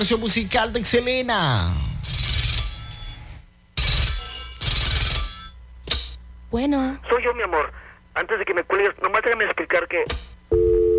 Musical de Selena. Bueno. Soy yo, mi amor. Antes de que me cuelgues, nomás déjame explicar que